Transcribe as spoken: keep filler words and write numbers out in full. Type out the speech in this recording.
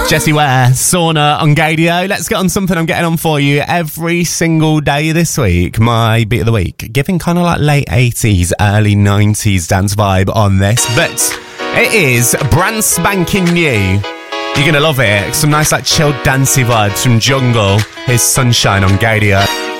Jessie Ware, Sauna on Gadio. Let's get on something I'm getting on for you every single day this week. My beat of the week, giving kind of like late eighties, early nineties dance vibe on this, but it is brand spanking new. You're going to love it. Some nice like chilled dancey vibes from Jungle. Here's Sunshine on Gadio.